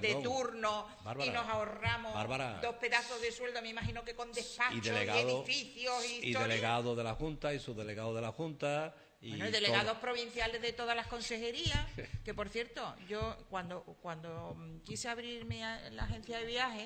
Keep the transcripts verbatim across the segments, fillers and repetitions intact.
de turno Bárbara, y nos ahorramos Bárbara, dos pedazos de sueldo, me imagino que con despachos y, delegado, y edificios y, y delegado de la Junta y subdelegado de la Junta y bueno, y delegados todo. Provinciales de todas las consejerías, que por cierto, yo cuando cuando quise abrirme la agencia de viajes,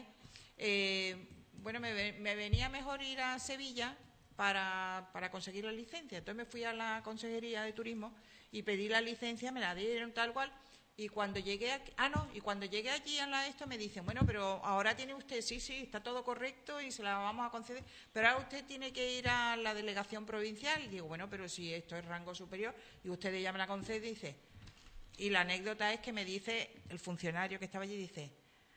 eh, bueno, me, me venía mejor ir a Sevilla para, para conseguir la licencia. Entonces me fui a la consejería de turismo y pedí la licencia, me la dieron tal cual. Y cuando llegué aquí, ah no, y cuando llegué allí a la esto me dicen, bueno, pero ahora tiene usted, sí, sí, está todo correcto y se la vamos a conceder, pero ahora usted tiene que ir a la delegación provincial. Y digo, bueno, pero si esto es rango superior y usted ya me la concede, dice. Y la anécdota es que me dice el funcionario que estaba allí, dice,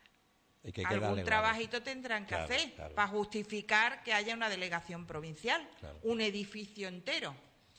¿y que algún trabajito tendrán que claro, hacer claro. para justificar que haya una delegación provincial, claro. Un edificio entero.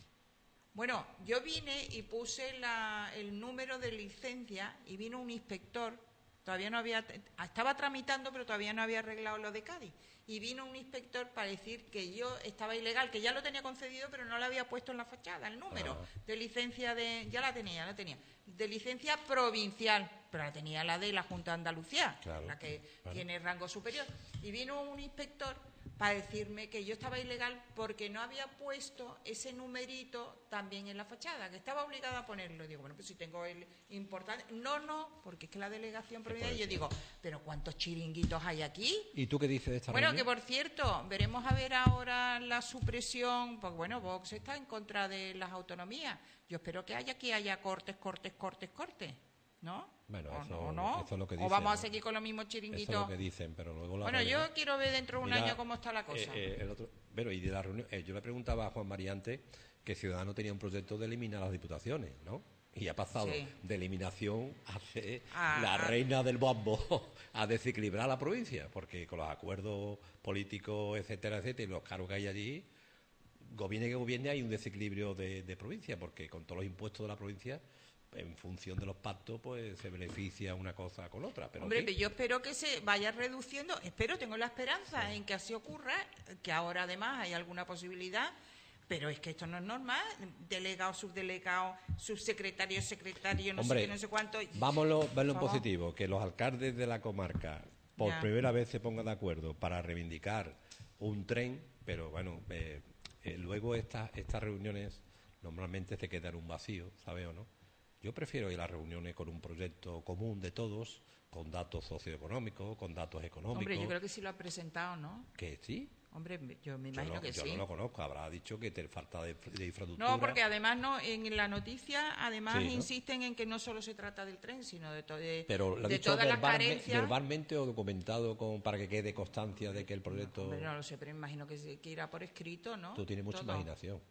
Bueno, yo vine y puse la, el número de licencia y vino un inspector, todavía no había, estaba tramitando pero todavía no había arreglado lo de Cádiz, y vino un inspector para decir que yo estaba ilegal, que ya lo tenía concedido pero no lo había puesto en la fachada, el número ah. de licencia de, ya la tenía, la tenía, de licencia provincial, pero la tenía la de la Junta de Andalucía, claro, la que claro. tiene rango superior, y vino un inspector para decirme que yo estaba ilegal porque no había puesto ese numerito también en la fachada, que estaba obligada a ponerlo. Digo, bueno, pues si tengo el importante... No, no, porque es que la delegación provincial... Yo digo, ¿pero cuántos chiringuitos hay aquí? ¿Y tú qué dices de esta Bueno, reunión? Que por cierto, veremos a ver ahora la supresión... Pues bueno, Vox está en contra de las autonomías. Yo espero que haya que haya cortes, cortes, cortes, cortes. ¿No? Bueno, o eso, no, no. eso es lo que dicen. O vamos a seguir con los mismos chiringuitos. Eso es lo que dicen, pero luego la Bueno, realidad... yo quiero ver dentro de un Mira, año cómo está la cosa. Eh, eh, el otro... Pero, y de la reunión... Eh, yo le preguntaba a Juan Mariante que Ciudadanos tenía un proyecto de eliminar las diputaciones, ¿no? Y ha pasado sí. de eliminación a ser ah, la reina del bombo a desequilibrar la provincia, porque con los acuerdos políticos, etcétera, etcétera, y los cargos que hay allí, gobierne que gobierne, hay un desequilibrio de, de provincia, porque con todos los impuestos de la provincia, en función de los pactos, pues se beneficia una cosa con otra. Pero Hombre, ¿qué? yo espero que se vaya reduciendo, espero, tengo la esperanza sí. en que así ocurra, que ahora además hay alguna posibilidad, pero es que esto no es normal, delegado, subdelegado, subsecretario, secretario, no Hombre, sé qué, no sé cuánto. Vámonos, verlo en positivo, que los alcaldes de la comarca por ya. primera vez se pongan de acuerdo para reivindicar un tren, pero bueno, eh, eh, luego estas estas reuniones normalmente se quedan un vacío, ¿sabe o no? Yo prefiero ir a reuniones con un proyecto común de todos, con datos socioeconómicos, con datos económicos. Hombre, yo creo que sí lo ha presentado, ¿no? ¿Que sí? Hombre, yo me imagino yo no, que yo sí. Yo no lo conozco, habrá dicho que te falta de, de infraestructura. No, porque además no en la noticia, además sí, ¿no? insisten en que no solo se trata del tren, sino de, to de, Pero lo de dicho todas verbalme, las carencias. ¿Verbalmente o documentado con, para que quede constancia de que el proyecto...? No, hombre, no lo sé, pero imagino que, que irá por escrito, ¿no? Tú tienes mucha Todo. imaginación.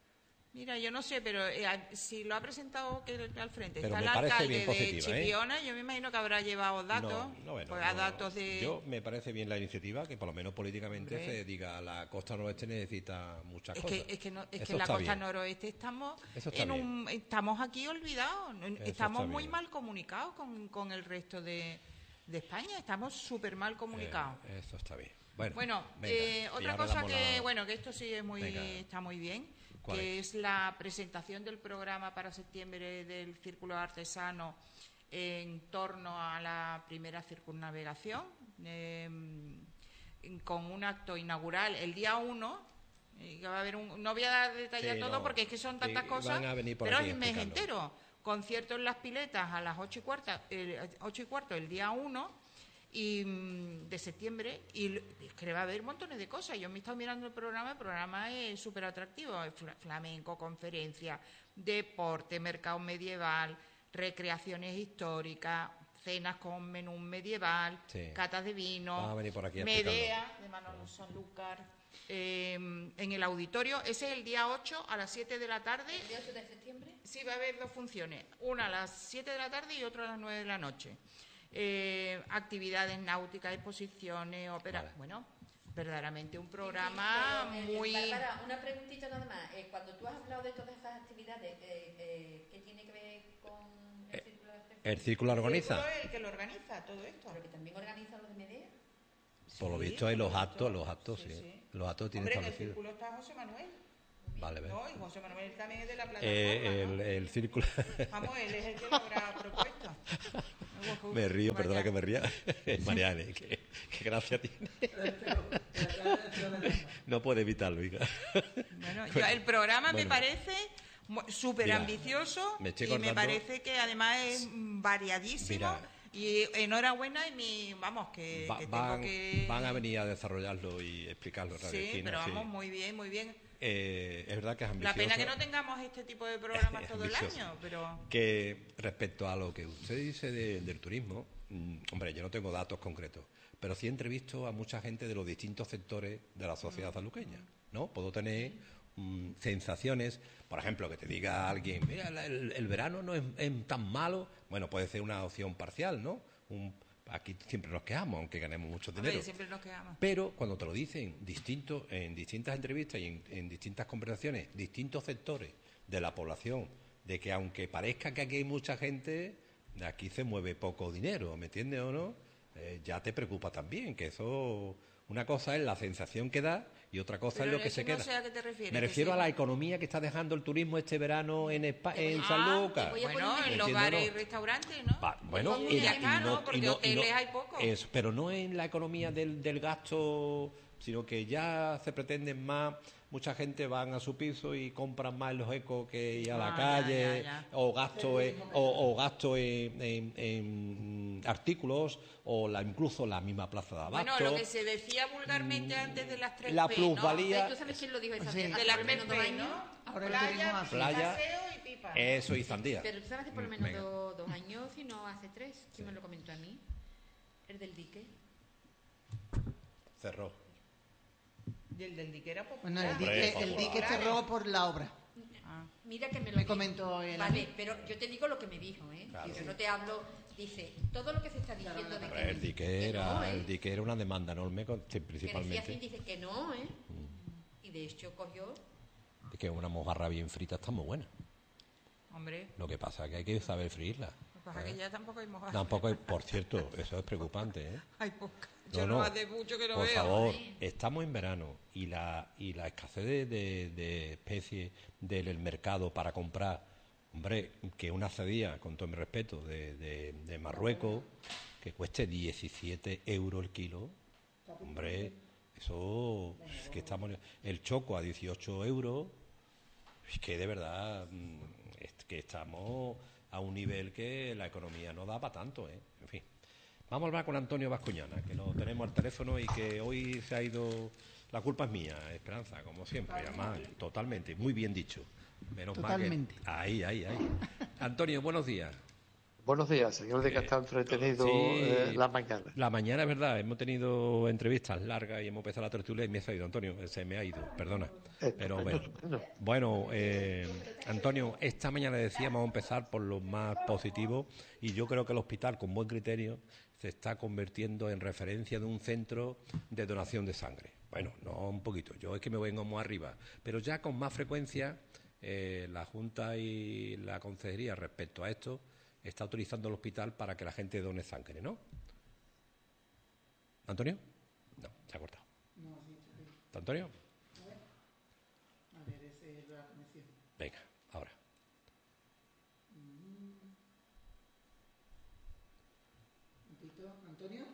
Mira, yo no sé, pero eh, si lo ha presentado que al frente pero está el alcalde de Chipiona, ¿eh? Yo me imagino que habrá llevado datos, no, no, bueno, pues no, a datos de... Yo me parece bien la iniciativa, que por lo menos políticamente Hombre. se diga la costa noroeste necesita muchas es cosas. Que, es que, no, es que en la costa bien. noroeste estamos en un, estamos aquí olvidados, eso estamos muy mal comunicados con, con el resto de, de España, estamos súper mal comunicados. Eh, eso está bien. Bueno, bueno venga, eh, otra cosa que, la... bueno, que esto sí es muy, venga. está muy bien, que es? es la presentación del programa para septiembre del Círculo Artesano en torno a la primera circunnavegación, eh, con un acto inaugural el día uno. Y va a haber un, no voy a dar detalles sí, todo no, porque es que son tantas sí, cosas, pero es el mes entero. Concierto en las piletas a las ocho y cuarto, eh, ocho y cuarto el día uno. Y de septiembre, y es que va a haber montones de cosas. Yo me he estado mirando el programa, el programa es súper atractivo, flamenco, conferencia, deporte, mercado medieval, recreaciones históricas, cenas con menú medieval, sí. catas de vino, Medea de Manolo Sanlúcar, eh, en el auditorio. Ese es el día ocho a las siete de la tarde. ¿El día ocho de septiembre? Sí, va a haber dos funciones, una a las siete de la tarde y otra a las nueve de la noche. Eh, actividades náuticas, exposiciones, óperas, vale. Bueno, verdaderamente un programa sí, pero, eh, muy... Bárbara, una preguntita nada más, eh, cuando tú has hablado de todas esas actividades, eh, eh, ¿qué tiene que ver con el eh, círculo? ¿El círculo organiza? El círculo es el que lo organiza, todo esto. ¿Pero que también organiza los de Medea? Sí, por lo visto hay los actos, los actos, sí. sí. sí. Los actos tienen Hombre, establecido. En el círculo está José Manuel. Vale, vale. No, y José Manuel también es de la plataforma, eh, el, ¿no? el círculo... Vamos, él es el que lo habrá propuesto. Me río, perdona que me ría. Mariane, qué, qué gracia tiene. No puede evitarlo, hija. Bueno, yo, el programa bueno, me parece súper ambicioso me y me parece que además es variadísimo. Mira, y enhorabuena y mi, vamos, que, va, que van, tengo que... Van a venir a desarrollarlo y explicarlo. Sí, Esquina, pero vamos, sí. muy bien, muy bien. Eh, es verdad que es ambicioso. La pena que no tengamos este tipo de programas todo el año, pero... Que respecto a lo que usted dice de, del turismo, mmm, hombre, yo no tengo datos concretos, pero sí he entrevisto a mucha gente de los distintos sectores de la sociedad mm. sanluqueña, ¿no? Puedo tener mmm, sensaciones, por ejemplo, que te diga alguien, mira, el, el verano no es, es tan malo, bueno, puede ser una opción parcial, ¿no? Un, Aquí siempre nos quejamos, aunque ganemos mucho dinero. Ver, siempre nos quejamos. Pero cuando te lo dicen distintos, en distintas entrevistas y en, en distintas conversaciones, distintos sectores de la población, de que aunque parezca que aquí hay mucha gente, de aquí se mueve poco dinero, ¿me entiendes o no? Eh, ya te preocupa también, que eso... Una cosa es la sensación que da y otra cosa Pero es lo que, que se no queda. Sé a qué te refieres, Me refiero sí. a la economía que está dejando el turismo este verano en, Espa en ah, San Lucas. Bueno, en los bares no? y restaurantes, ¿no? Va, bueno, y, y acá, ¿no? Porque no, hoteles no, hay pocos. Es, pero no en la economía del, del gasto, sino que ya se pretenden más... Mucha gente van a su piso y compran más en los ecos que ir a la ah, calle, ya, ya, ya. o gasto en, o, o gasto en, en, en artículos, o la, incluso la misma plaza de abasto. Bueno, lo que se decía vulgarmente antes de las tres la P, plasvalía, ¿no? ¿Tú sabes quién lo dijo esa sí. vez? De las tres P, ¿no? Ahora playa, playa, paseo y pipa. Eso, y sandía. Pero tú sabes que por lo menos do, dos años, si no hace tres, ¿quién sí. me lo comentó a mí? El del dique. Cerró. Y el del dique era popular. Bueno, el dique, el dique cerró por la obra. Ah. Mira que me lo me comentó él. Vale, pero yo te digo lo que me dijo, ¿eh? Claro. Yo no te hablo, dice, todo lo que se está diciendo claro, de que el dique era, no, ¿eh? El dique era una demanda enorme, principalmente. Que decía así, dice que no, ¿eh? Mm. Y de hecho cogió... Es que una mojarra bien frita está muy buena. Hombre. Lo que pasa es que hay que saber freírla. Lo que pasa es ¿eh? que ya tampoco hay mojarra. Tampoco hay, por cierto, eso es preocupante, ¿eh? Hay poca. No, Yo no, no hace mucho que lo por veo. favor, estamos en verano y la y la escasez de, de, de especies del mercado para comprar, hombre, que una cedilla, con todo mi respeto, de, de, de Marruecos, que cueste diecisiete euros el kilo, hombre, eso, es que estamos, el choco a dieciocho euros, es que de verdad, es que estamos a un nivel que la economía no da para tanto, ¿eh? En fin. Vamos a hablar con Antonio Bascuñana, que lo tenemos al teléfono y que hoy se ha ido... La culpa es mía, Esperanza, como siempre, además, totalmente, muy bien dicho. Menos totalmente. Mal que... Ahí, ahí, ahí. Antonio, buenos días. Buenos días, señor de que está entretenido sí, eh, la mañana. La mañana es verdad, hemos tenido entrevistas largas y hemos empezado la tertulia y me ha ido, Antonio, se me ha ido, perdona. Pero bueno, bueno eh, Antonio, esta mañana decíamos vamos a empezar por lo más positivo y yo creo que el hospital, con buen criterio, se está convirtiendo en referencia de un centro de donación de sangre. Bueno, no un poquito, yo es que me vengo muy arriba, pero ya con más frecuencia eh, la Junta y la Consejería respecto a esto está utilizando el hospital para que la gente done sangre, ¿no? ¿Antonio? No, se ha cortado. No, sí, sí. ¿Antonio? A ver. A ver, ese es la conexión. Venga, ahora. ¿Antonio?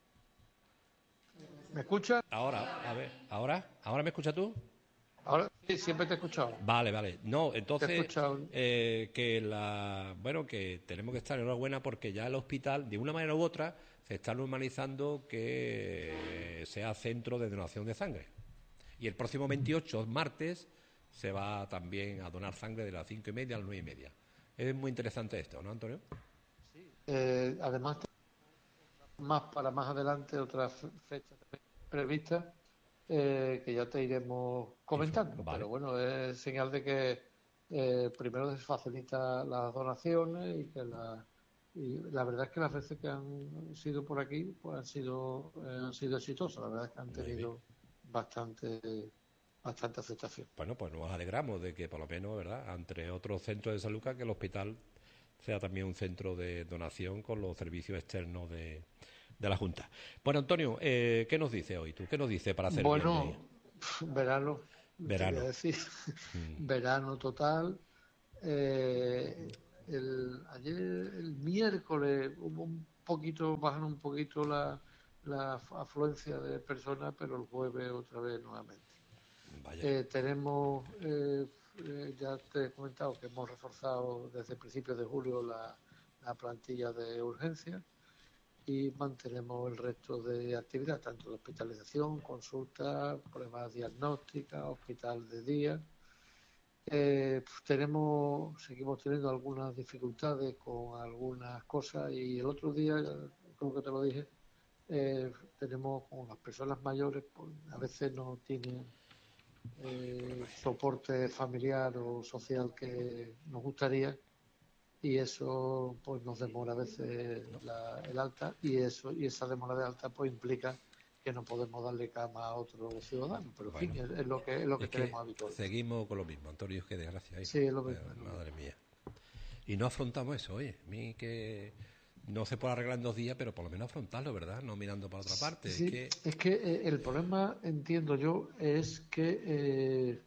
¿Me escucha? Ahora, a ver, ¿ahora? ¿Ahora me escuchas tú? Ahora sí, siempre te he escuchado. Vale, vale. No, entonces, eh, que la, bueno, que tenemos que estar enhorabuena porque ya el hospital, de una manera u otra, se está normalizando que sea centro de donación de sangre. Y el próximo veintiocho, martes, se va también a donar sangre de las cinco y media a las nueve y media. Es muy interesante esto, ¿no, Antonio? Sí. Eh, además, más para más adelante, otras fechas previstas. Eh, que ya te iremos comentando, vale. Pero bueno, es señal de que eh, primero se facilita las donaciones y que la, y la verdad es que las veces que han sido por aquí pues han sido eh, han sido exitosas, la verdad es que han tenido bastante bastante aceptación. Bueno, pues nos alegramos de que por lo menos, ¿verdad?, entre otros centros de salud, que el hospital sea también un centro de donación con los servicios externos de de la Junta. Bueno, Antonio, eh, ¿qué nos dice hoy tú? ¿Qué nos dice para hacer bueno, bien verano, verano, decir, mm. verano total. Eh, el, ayer, el miércoles, hubo un poquito, bajan un poquito la, la afluencia de personas, pero el jueves otra vez nuevamente. Eh, tenemos, eh, eh, ya te he comentado que hemos reforzado desde principios de julio la, la plantilla de urgencia y mantenemos el resto de actividad, tanto de hospitalización, consulta, pruebas diagnósticas, hospital de día. Eh, pues tenemos, seguimos teniendo algunas dificultades con algunas cosas y el otro día, como que te lo dije, eh, tenemos con las personas mayores, pues, a veces no tienen eh, soporte familiar o social que nos gustaría y eso pues nos demora a veces la, el alta y eso y esa demora de alta pues implica que no podemos darle cama a otros ciudadanos, pero bueno, en fin, es, es lo que es lo que es tenemos que habitualmente. Seguimos con lo mismo, Antonio, qué desgracia. Sí, es lo mismo. Madre mía. Y no afrontamos eso, oye, a mí que no se puede arreglar en dos días, pero por lo menos afrontarlo, ¿verdad? No mirando para otra parte. Sí, es que, es que eh, el problema, entiendo yo, es que eh,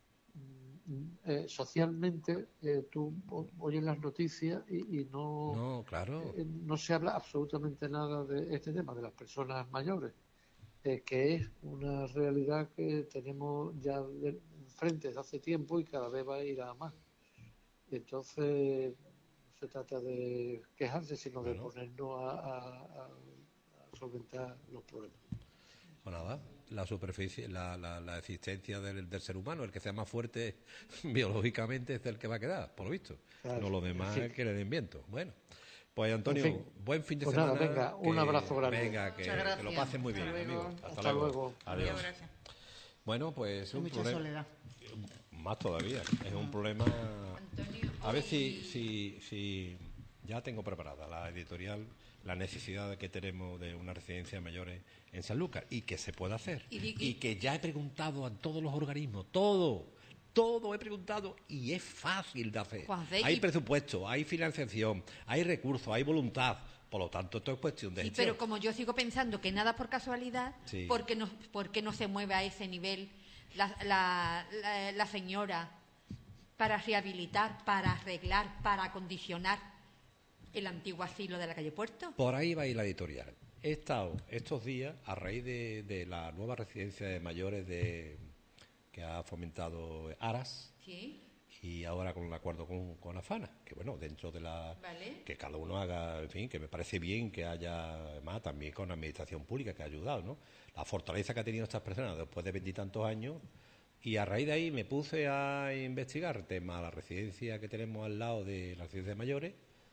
eh, socialmente eh, tú oyes las noticias y, y no, no, claro. eh, no se habla absolutamente nada de este tema, de las personas mayores. Eh, que es una realidad que tenemos ya enfrente desde hace tiempo y cada vez va a ir a más. Entonces, no se trata de quejarse, sino bueno. de ponernos a, a, a solventar los problemas. Pues nada, la superficie, la, la, la existencia del, del ser humano, el que sea más fuerte biológicamente es el que va a quedar, por lo visto. Claro, no lo demás es que le den viento. Bueno. Pues Antonio, en fin, buen fin de pues semana. Nada, venga, que, un abrazo grande. Venga, que, que lo pasen muy bien, amigos. Hasta, Hasta luego. luego. Adiós. Bueno, pues Hay un mucha problema. soledad. Más todavía. Es un problema. Antonio, a ver si, si, si ya tengo preparada la editorial, la necesidad que tenemos de una residencia de mayores en Sanlúcar y que se puede hacer. Y, y, y que ya he preguntado a todos los organismos, todo. Todo he preguntado y es fácil de hacer. Hay presupuesto, hay financiación, hay recursos, hay voluntad. Por lo tanto, esto es cuestión de sí, gestión. pero como yo sigo pensando que nada por casualidad, sí. ¿por qué no, por qué no se mueve a ese nivel la, la, la, la señora para rehabilitar, para arreglar, para acondicionar el antiguo asilo de la calle Puerto? Por ahí va a ir la editorial. He estado estos días, a raíz de, de la nueva residencia de mayores de... que ha fomentado Aras, ¿sí? Y ahora con el acuerdo con, con Afana, que bueno, dentro de la... Vale. Que cada uno haga, en fin, que me parece bien que haya, además, también con la administración pública que ha ayudado, ¿no? La fortaleza que ha tenido estas personas después de veintitantos años, y a raíz de ahí me puse a investigar el tema de la residencia que tenemos al lado de la residencia de mayores.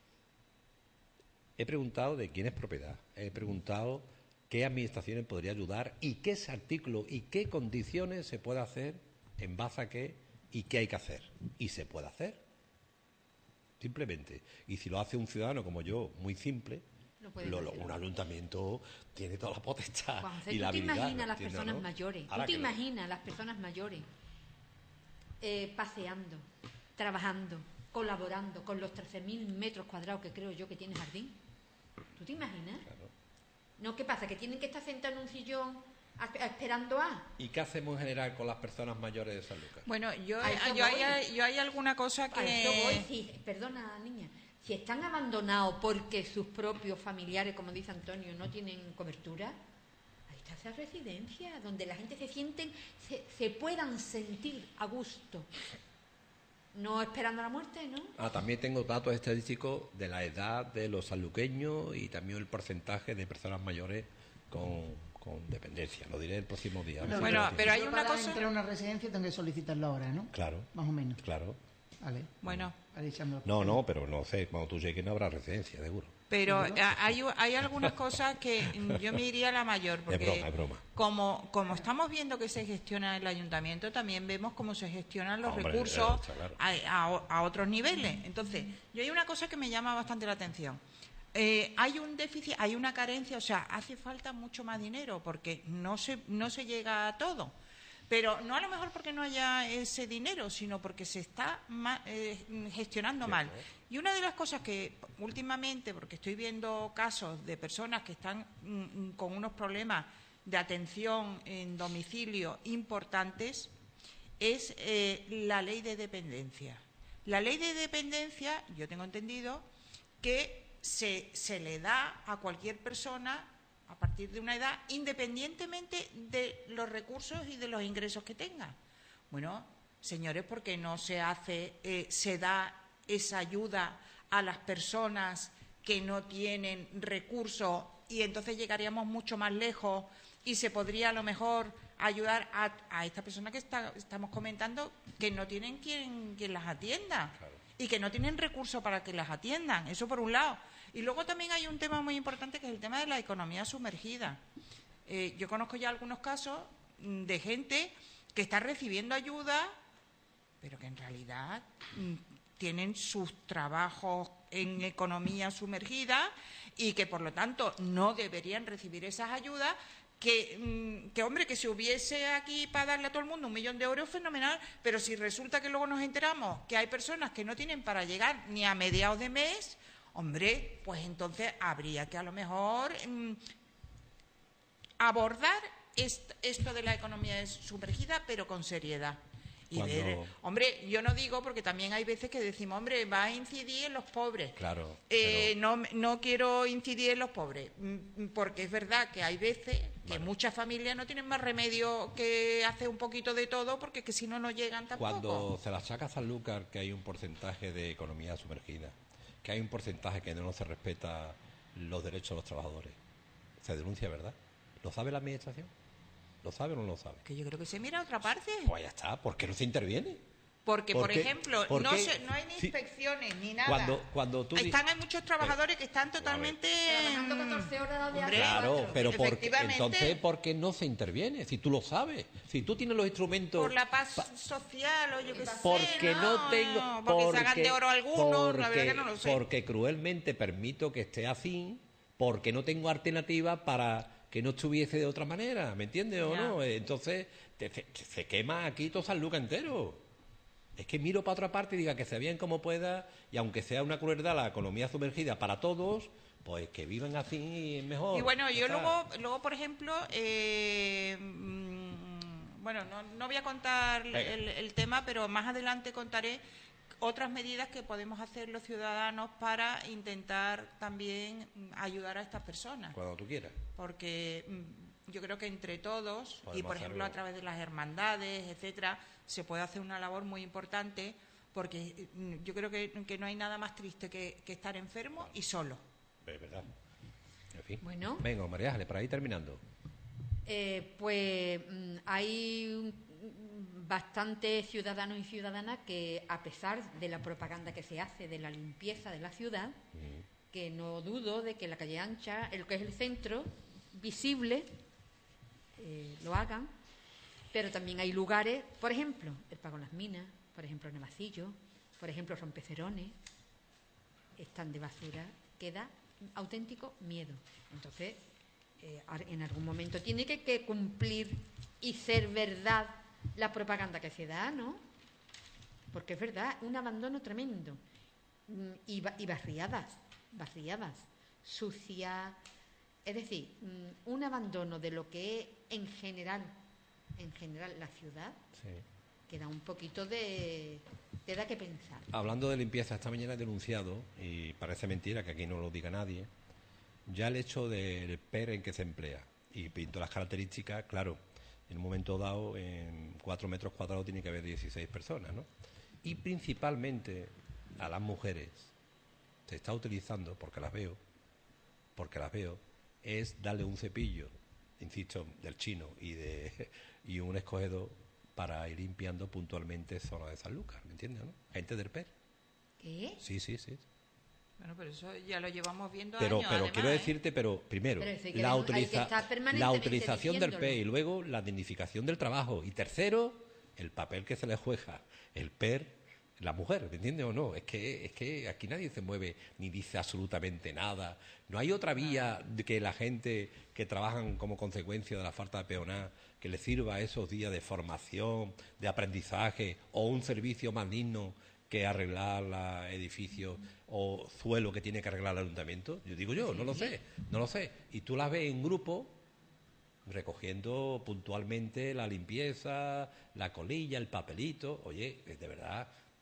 He preguntado de quién es propiedad, he preguntado qué administraciones podría ayudar y qué artículo y qué condiciones se puede hacer en base a qué y qué hay que hacer. Y se puede hacer. Simplemente. Y si lo hace un ciudadano como yo, muy simple, lo, lo, un ayuntamiento tiene toda la potestad Juanfe, y la habilidad. ¿tú te imaginas las personas ¿no? mayores? Ahora ¿Tú te lo... imaginas las personas mayores eh, paseando, trabajando, colaborando con los trece mil metros cuadrados que creo yo que tiene jardín? ¿Tú te imaginas? Claro. ¿No? ¿Qué pasa? ¿Que tienen que estar sentados en un sillón a, a, esperando a...? ¿Y qué hacemos en general con las personas mayores de Sanlúcar? Bueno, yo, yo, hay, yo hay alguna cosa que... A eso voy, sí, perdona, niña. Si están abandonados porque sus propios familiares, como dice Antonio, no tienen cobertura, ahí está esa residencia, donde la gente se sienten, se, se puedan sentir a gusto. No esperando la muerte, ¿no? Ah, también tengo datos estadísticos de la edad de los sanluqueños y también el porcentaje de personas mayores con, con dependencia. Lo diré el próximo día. Bueno, bueno pero hay yo una para cosa... entrar a una residencia tengo que solicitarlo ahora, ¿no? Claro. Más o menos. Claro. Vale. Bueno. No, no, pero no sé, cuando tú llegues no habrá residencia, seguro. Pero hay, hay algunas cosas que yo me iría a la mayor, porque es broma, es broma. Como, como estamos viendo que se gestiona el ayuntamiento, también vemos cómo se gestionan los Hombre, recursos eh, claro. a, a, a otros niveles. Entonces, yo hay una cosa que me llama bastante la atención. Eh, hay un déficit, hay una carencia, o sea, hace falta mucho más dinero, porque no se, no se llega a todo. Pero no a lo mejor porque no haya ese dinero, sino porque se está ma, eh, gestionando mal. Y una de las cosas que últimamente, porque estoy viendo casos de personas que están mm, con unos problemas de atención en domicilio importantes, es eh, la ley de dependencia. La ley de dependencia, yo tengo entendido que se, se le da a cualquier persona a partir de una edad, independientemente de los recursos y de los ingresos que tenga. Bueno, señores, ¿por qué no se hace, eh, se da esa ayuda a las personas que no tienen recursos y entonces llegaríamos mucho más lejos y se podría a lo mejor ayudar a, a esta persona que está, estamos comentando, que no tienen quien, quien las atienda, claro, y que no tienen recursos para que las atiendan? Eso por un lado. Y luego también hay un tema muy importante que es el tema de la economía sumergida. Eh, yo conozco ya algunos casos de gente que está recibiendo ayuda, pero que en realidad mm, tienen sus trabajos en economía sumergida y que por lo tanto no deberían recibir esas ayudas. Que, que, hombre, que si hubiese aquí para darle a todo el mundo un millón de euros, fenomenal, pero si resulta que luego nos enteramos que hay personas que no tienen para llegar ni a mediados de mes, hombre, pues entonces habría que a lo mejor mmm, abordar est esto de la economía sumergida, pero con seriedad. Y Cuando... ver, hombre, yo no digo, porque también hay veces que decimos, hombre, va a incidir en los pobres. Claro. Eh, pero... no, no quiero incidir en los pobres, porque es verdad que hay veces que bueno, muchas familias no tienen más remedio que hacer un poquito de todo, porque es que si no, no llegan tampoco. Cuando se la saca a Sanlúcar que hay un porcentaje de economía sumergida, que hay un porcentaje que no se respeta los derechos de los trabajadores, se denuncia, ¿verdad? ¿Lo sabe la administración? ¿Lo sabe o no lo sabe? Que yo creo que se mira a otra parte. Pues ya está, ¿por qué no se interviene? Porque, por, ¿Por ejemplo, ¿Por no, se, no hay ni sí, inspecciones ni nada. Cuando, cuando tú Están, hay muchos trabajadores que están totalmente... Trabajando catorce horas de Hombre, claro, pero porque, entonces, ¿por qué no se interviene? Si tú lo sabes, si tú tienes los instrumentos... Por la paz pa social o yo qué sé. Porque no, no tengo... No, porque, porque se hagan de oro algunos, la verdad que no lo sé. Porque cruelmente permito que esté así, porque no tengo alternativa para... que no estuviese de otra manera, ¿me entiendes o no? Entonces, te, te, se quema aquí todo Sanlúcar entero. Es que miro para otra parte y diga que se vean como pueda, y aunque sea una crueldad la economía sumergida para todos, pues que vivan así mejor. Y bueno, yo luego, luego, por ejemplo, eh, mmm, bueno, no, no voy a contar el, el tema, pero más adelante contaré otras medidas que podemos hacer los ciudadanos para intentar también ayudar a estas personas. Cuando tú quieras. Porque mmm, yo creo que entre todos, podemos y por ejemplo hacerlo. A través de las hermandades, etcétera, se puede hacer una labor muy importante, porque mmm, yo creo que, que no hay nada más triste que, que estar enfermo y solo. Es verdad. En fin. Bueno. Venga, María Ángeles, para ir terminando. Eh, pues mmm, hay un bastantes ciudadanos y ciudadanas que, a pesar de la propaganda que se hace de la limpieza de la ciudad, mm. que no dudo de que la calle ancha, el que es el centro visible, eh, lo hagan, pero también hay lugares, por ejemplo, el Pago en las Minas, por ejemplo, Navacillo, por ejemplo, Rompecerones, están de basura, que da auténtico miedo. Entonces, eh, en algún momento tiene que, que cumplir y ser verdad la propaganda que se da, ¿no? Porque es verdad, un abandono tremendo. Y, y barriadas, barriadas, sucia. Es decir, un abandono de lo que es en general, en general la ciudad, sí, que da un poquito de... te da que pensar. Hablando de limpieza, esta mañana he denunciado, y parece mentira que aquí no lo diga nadie, ya el hecho del P E R en que se emplea. Y pinto las características, claro, en un momento dado, en cuatro metros cuadrados tiene que haber dieciséis personas, ¿no? Y principalmente a las mujeres se está utilizando, porque las veo, porque las veo, es darle un cepillo, insisto, del chino y de y un escogedor para ir limpiando puntualmente zona de Sanlúcar, ¿me entiendes, no? Gente del P E R. ¿Qué? Sí, sí, sí. Bueno, pero eso ya lo llevamos viendo pero, años, Pero además, quiero ¿eh? decirte, pero primero, pero si la, utiliza la utilización del P E R y luego la dignificación del trabajo. Y tercero, el papel que se le juega el P E R, la mujer, ¿me entiendes o no? Es que, es que aquí nadie se mueve ni dice absolutamente nada. No hay otra vía de que la gente que trabajan como consecuencia de la falta de peonal, que les sirva esos días de formación, de aprendizaje o un servicio más digno que arreglar los edificios o suelo que tiene que arreglar el ayuntamiento. Yo digo yo, no lo sé, no lo sé. Y tú las ves en grupo recogiendo puntualmente la limpieza, la colilla, el papelito. Oye, de verdad,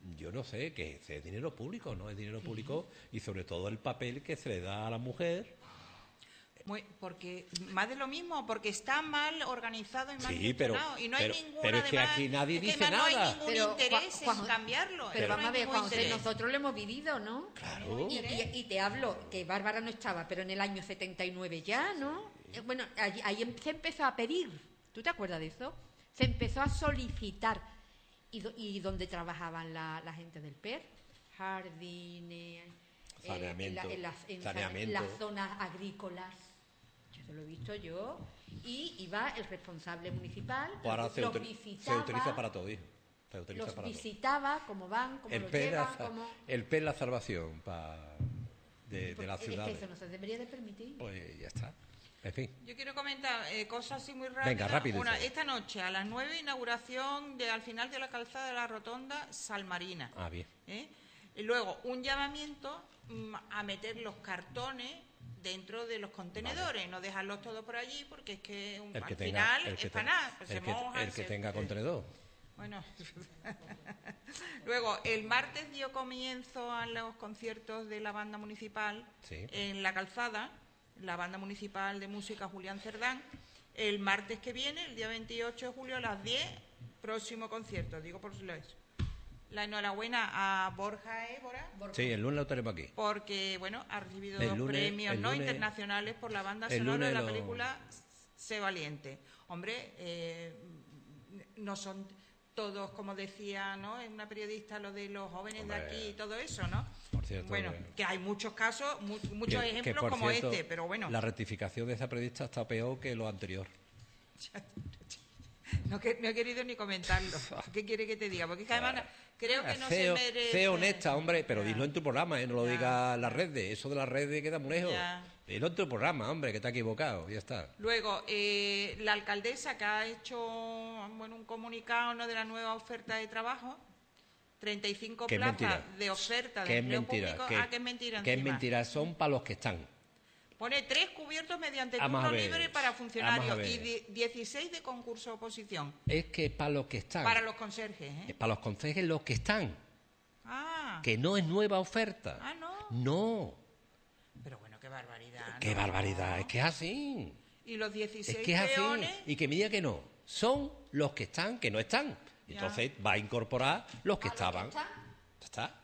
yo no sé, que es dinero público, ¿no? Es dinero público y sobre todo el papel que se le da a la mujer. Muy, porque más de lo mismo, porque está mal organizado y mal sí, gestionado pero, y no hay pero, ninguna pero es que además, aquí nadie es que dice no nada. hay ningún pero, interés Juan, en cambiarlo. Pero no vamos a ver, Juan José, nosotros lo hemos vivido, ¿no? Claro. Y, y, y te hablo, que Bárbara no estaba, pero en el año setenta y nueve ya, ¿no? Sí. Bueno, ahí, ahí se empezó a pedir, ¿tú te acuerdas de eso? Se empezó a solicitar. ¿Y, do, y dónde trabajaban la, la gente del P E R? Jardines, saneamiento, eh, en, la, en, las, en, en las zonas agrícolas. Eso lo he visto yo. Y iba el responsable municipal, para los, se, los util, visitaba. Se utiliza para todo, hijo. Se utiliza los para visitaba, todo. Cómo van, cómo el lo P llevan, la, cómo... El P es la salvación para de, de la ciudad. Es que eso no se debería de permitir. Pues ya está. En fin. Yo quiero comentar eh, cosas así muy rápidas. Venga, rápido. Una, esta noche a las nueve, inauguración de, al final de la calzada de la Rotonda Salmarina. Ah, bien. ¿Eh? Y luego, un llamamiento mm, a meter los cartones dentro de los contenedores, vale. No dejarlos todos por allí, porque es que, un, el que al tenga, final el que es para nada. Pues el, se que, mojan, el que se... tenga contenedor. Bueno, luego, el martes dio comienzo a los conciertos de la banda municipal sí. En la calzada, la banda municipal de música Julián Cerdán. El martes que viene, el día veintiocho de julio, a las diez, próximo concierto, digo por si lo es. La enhorabuena a Borja Évora. Sí, el lunes lo tenemos aquí. Porque, bueno, ha recibido el lunes, premios no lunes, internacionales por la banda sonora de la lo... película Sé Valiente. Hombre, eh, no son todos, como decía, ¿no? Es una periodista lo de los jóvenes Hombre, de aquí y todo eso, ¿no? Por cierto, bueno, eh, que hay muchos casos, mu muchos que, ejemplos que como cierto, este, pero bueno. La rectificación de esa periodista está peor que lo anterior. No, que, no he querido ni comentarlo. ¿Qué quiere que te diga? Porque es que además creo que no Ceo, se merece... Sé honesta, hombre, pero ya. Dilo en tu programa, ¿eh? No lo ya. diga las redes. Eso de las redes queda muy lejos. Ya. Dilo en tu programa, hombre, que te ha equivocado. Ya está. Luego, eh, la alcaldesa que ha hecho bueno, un comunicado, ¿no?, de la nueva oferta de trabajo, treinta y cinco plazas de oferta de empleo público. Que, ah, que es mentira. Que es mentira, son para los que están. Pone tres cubiertos mediante turno libre para funcionarios y dieciséis de concurso de oposición. Es que para los que están. Para los conserjes, ¿eh? Es para los conserjes los que están. Ah. Que no es nueva oferta. Ah, no. No. Pero bueno, qué barbaridad. Qué ¿no? barbaridad, es que es así. Y los dieciséis es que es peones... así. Y que me diga que no. Son los que están, que no están. Ya. Entonces va a incorporar los que ¿A estaban. Los que ya está.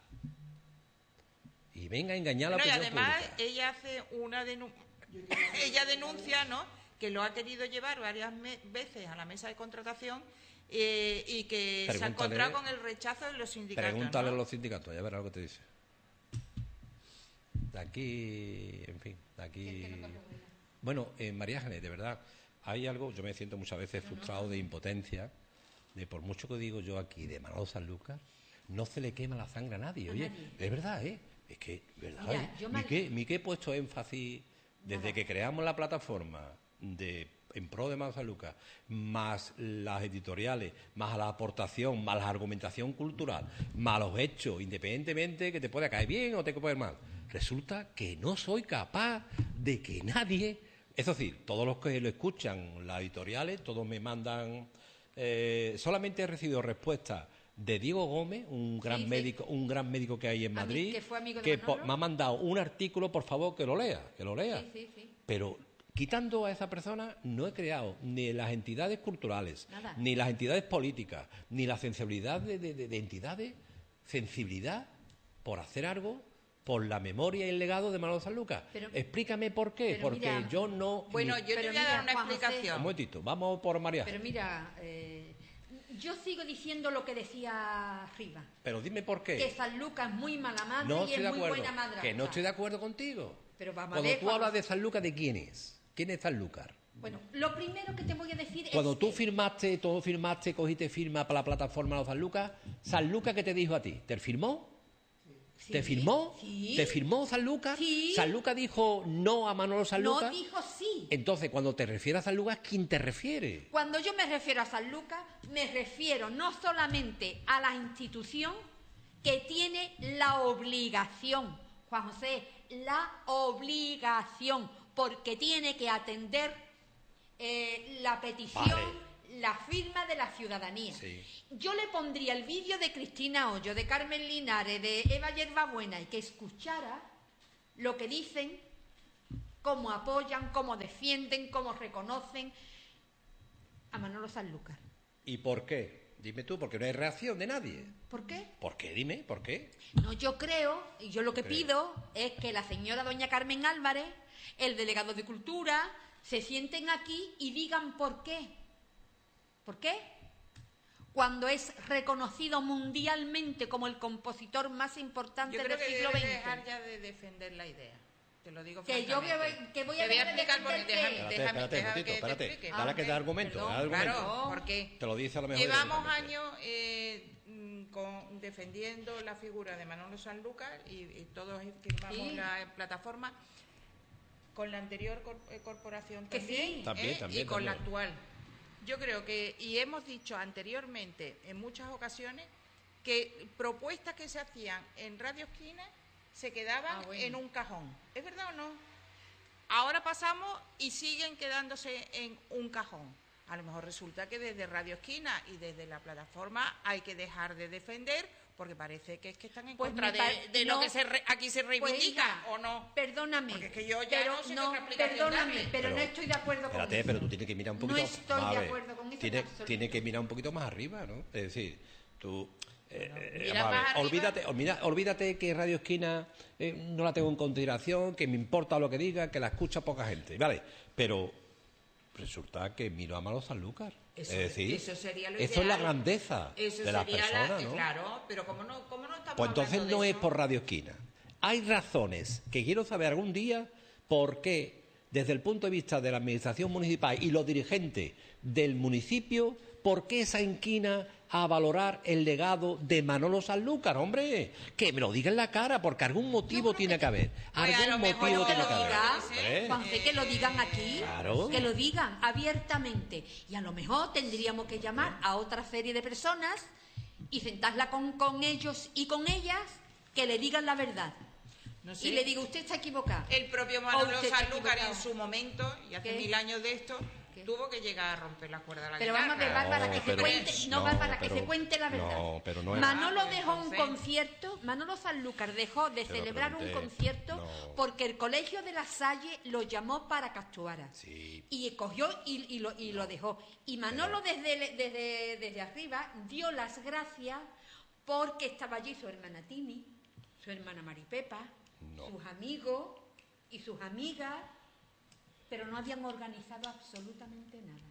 Y venga a engañar a bueno, la opinión y además pública. ella hace una denuncia, ella denuncia, ¿no?, que lo ha querido llevar varias veces a la mesa de contratación eh, y que pregúntale, se ha encontrado con el rechazo de los sindicatos. Pregúntale ¿no? a los sindicatos, ya verás lo que te dice. De aquí, en fin, de aquí... Bueno, eh, María Ángeles, de verdad, hay algo, yo me siento muchas veces frustrado de impotencia, de por mucho que digo yo aquí de Manolo Sanlúcar, no se le quema la sangre a nadie. Oye, es verdad, ¿eh? Es que, ¿verdad? Mira, ¿eh? Mi, que, mi que he puesto énfasis desde Nada. que creamos la plataforma de en pro de Manolo Sanlúcar, más las editoriales, más la aportación, más la argumentación cultural, más los hechos, independientemente que te pueda caer bien o te pueda caer mal. Resulta que no soy capaz de que nadie, es decir, todos los que lo escuchan, las editoriales, todos me mandan, eh, solamente he recibido respuestas de Diego Gómez, un gran sí, médico, sí. un gran médico que hay en Madrid, mí, que, fue amigo de que po, me ha mandado un artículo, por favor, que lo lea, que lo lea. Sí, sí, sí. Pero quitando a esa persona, no he creado ni las entidades culturales, Nada. ni las entidades políticas, ni la sensibilidad de, de, de, de entidades, sensibilidad por hacer algo por la memoria y el legado de Manolo Sanlúcar. Pero, Explícame por qué, porque mira, yo no... Bueno, yo te voy a dar una Juan explicación. José, un momentito, vamos por María. Pero mira, eh, yo sigo diciendo lo que decía Riva. Pero dime por qué. Que Sanlúcar es muy mala madre no y es muy acuerdo, buena madre. Que no estoy de acuerdo contigo. Pero vamos Cuando a ver, tú hablas de Sanlúcar, ¿de quién es? ¿Quién es Sanlúcar? Bueno, lo primero que te voy a decir es... Cuando tú que... firmaste, todo firmaste, cogiste firma para la plataforma de Sanlúcar, ¿Sanlúcar qué te dijo a ti? ¿Te firmó? Sí, ¿Te firmó? Sí. ¿Te firmó Sanlúcar? Sí. ¿Sanlúcar dijo no a Manolo Sanlúcar? No, dijo sí. Entonces, cuando te refieres a Sanlúcar, ¿quién te refiere? Cuando yo me refiero a Sanlúcar, me refiero no solamente a la institución que tiene la obligación, Juan José, la obligación, porque tiene que atender eh, la petición, la firma de la ciudadanía. Sí. Yo le pondría el vídeo de Cristina Hoyo, de Carmen Linares, de Eva Yerbabuena, y que escuchara lo que dicen, cómo apoyan, cómo defienden, cómo reconocen a Manolo Sanlúcar. ¿Y por qué? Dime tú, porque no hay reacción de nadie. ¿Por qué? ¿Por qué? Dime, ¿por qué? No, yo creo, y yo lo que Creo. pido es que la señora doña Carmen Álvarez, el delegado de Cultura, se sienten aquí y digan por qué. ¿Por qué? Cuando es reconocido mundialmente como el compositor más importante Yo creo del que siglo debe veinte. dejar ya de defender la idea. Te lo digo Que yo francamente. que, que voy a, Te voy a dejar de explicar por defender déjame, qué. Espérate, déjame, espérate, déjame un que momentito, te espérate. explique. Dale que Ah, te argumento, perdón, da argumento. Claro, porque Te lo dice a lo mejor. llevamos directamente. años eh, mm, con- defendiendo la figura de Manolo Sanlúcar y, y todos firmamos Sí. la plataforma con la anterior cor- eh, corporación Que también, sí. ¿eh? También, también, y con la también. actual. Yo creo que, y hemos dicho anteriormente en muchas ocasiones, que propuestas que se hacían en Radio Esquina se quedaban Ah, bueno. en un cajón. ¿Es verdad o no? Ahora pasamos y siguen quedándose en un cajón. A lo mejor resulta que desde Radio Esquina y desde la plataforma hay que dejar de defender, porque parece que es que están en Pues contra me de, pa- de lo no. que se re- aquí se Pues, reivindica, hija, ¿o no? Perdóname. Porque es que yo ya pero no sé qué no, otra explicación perdóname, darle. pero, Pero- no estoy de acuerdo con Espérate, eso. pero tú tienes que mirar un poquito No estoy más, de a ver, acuerdo con eso Tiene, en absoluto. tiene que mirar un poquito más arriba, ¿no? Es decir, tú... eh, eh, mira vamos a ver, más arriba. olvídate, olvida- olvídate que Radio Esquina eh, no la tengo en consideración, que me importa lo que diga, que la escucha poca gente, ¿vale? Pero resulta que miro a Manolo Sanlúcar. Eso, es decir, eso sería lo eso es ideal. la grandeza Eso de las sería la- personas, ¿no? Claro, pero como no, como no estamos Pues entonces hablando no de es eso, por Radio Esquina. Hay razones que quiero saber algún día por qué, desde el punto de vista de la administración municipal y los dirigentes del municipio, por qué esa inquina a valorar el legado de Manolo Sanlúcar, hombre, que me lo diga en la cara, porque algún motivo tiene que haber. Pues a lo Algún mejor motivo que tiene lo que haber. diga, Hombre. Juanfe, que lo digan aquí, Claro. que lo digan abiertamente. Y a lo mejor tendríamos que llamar a otra serie de personas y sentarla con, con ellos y con ellas, que le digan la verdad. no sé, Y le diga, usted está equivocado. el propio O Manolo usted está Sanlúcar en equivocado. su momento, y hace ¿Qué? mil años de esto, ¿Qué? tuvo que llegar a romper la cuerda de la Pero guitarra. vamos a ver, Bárbara, que se pero- cuente, no, no, Bárbara, que pero- se cuente la verdad. no, pero no es- Manolo Ah, pues dejó un entonces- concierto, Manolo Sanlúcar dejó de Te lo celebrar un pregunté, concierto no. porque el Colegio de la Salle lo llamó para que actuara. Sí. Y cogió y, y lo, y lo dejó. Y Manolo desde, desde, desde arriba dio las gracias porque estaba allí su hermana Tini, su hermana Maripepa, No. sus amigos y sus amigas, pero no habían organizado absolutamente nada.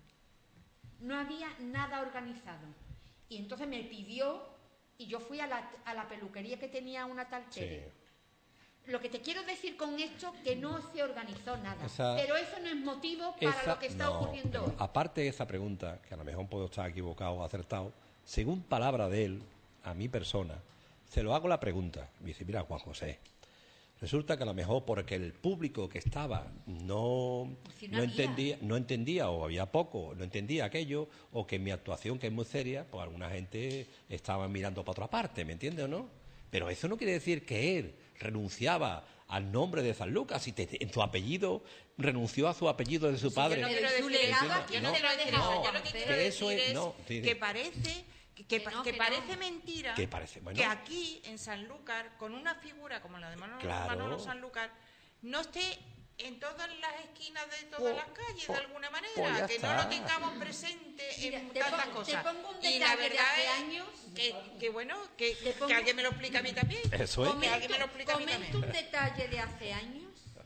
No había nada organizado. Y entonces me pidió, y yo fui a la, a la peluquería que tenía una tal Tere. Lo que te quiero decir con esto, que no se organizó nada. Esa- pero eso no es motivo para Esa- lo que está no, ocurriendo pero hoy. aparte de esa pregunta, que a lo mejor puedo estar equivocado o acertado, según palabra de él, a mi persona, se lo hago la pregunta. Me dice, mira, Juan José, resulta que a lo mejor porque el público que estaba no, Si no no, había. entendía, no entendía o había poco, no entendía aquello, o que mi actuación, que es muy seria, pues alguna gente estaba mirando para otra parte, ¿me entiendes o no? Pero eso no quiere decir que él renunciaba al nombre de Sanlúcar, si te- en su apellido renunció a su apellido de su Sí, padre. yo no Pero quiero en su decir eso, legado yo aquí no no quiero te lo decir deja eso, yo lo que Juanfe. quiero Que eso decir es- es no, sí, sí. que parece que, que Que pa- no, que que parece no. mentira Que parece, bueno. que aquí en Sanlúcar, con una figura como la de Manolo, Claro. Manolo Sanlúcar, no esté en todas las esquinas de todas Pues- las calles pues- de alguna manera, pues ya que no está. lo tengamos presente Mira, en te tantas pongo- te cosas. pongo un Y la detalle de verdad hace es años. que, que bueno, que, Te pongo- que alguien me lo explique a mí también. Eso es. Que alguien me lo explique a mí comento también. un detalle de hace años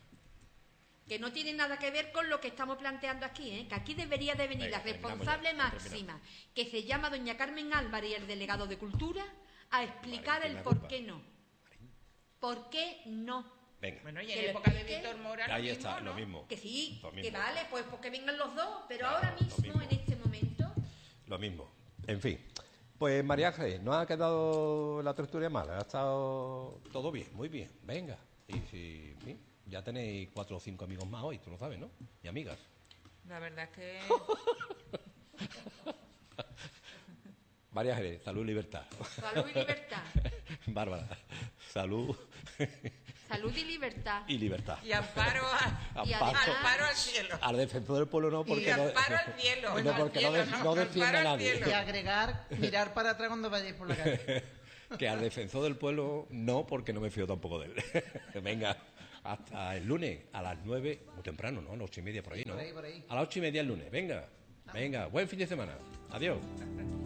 que no tiene nada que ver con lo que estamos planteando aquí, ¿eh? Que aquí debería de venir Venga, la terminamos responsable ya, máxima, que se llama doña Carmen Álvarez, y el delegado de Cultura, a explicar Marín, el la por culpa. qué no. ¿Por qué no? Venga, Bueno, y Que en lo época de explique. Víctor Mora lo ahí mismo, está, ¿no? lo mismo. Que sí, Lo que mismo. vale, pues porque vengan los dos, pero Claro, ahora lo mismo, mismo. en este momento, Lo mismo. En fin. Pues María Ángeles, no ha quedado la tertulia mal, ha estado todo bien, muy bien. Venga. Y si sí, ya tenéis cuatro o cinco amigos más hoy, tú lo sabes, ¿no? Y amigas. La verdad es que... María Ángeles, salud y libertad. salud y libertad. Bárbara, salud. Salud y libertad. Y libertad. Y amparo, a, y amparo, amparo al cielo. Al defensor del pueblo no, porque y amparo al cielo. no, Bueno, porque cielo, no, de, no, no defiende a nadie. Y agregar, mirar para atrás cuando vayáis por la calle. Que al defensor del pueblo no, porque no me fío tampoco de él. Venga, hasta el lunes a las nueve, muy temprano, ¿no? A las ocho y media por ahí, ¿no? Por ahí, por ahí. A las ocho y media el lunes, venga. Venga, buen fin de semana. Adiós.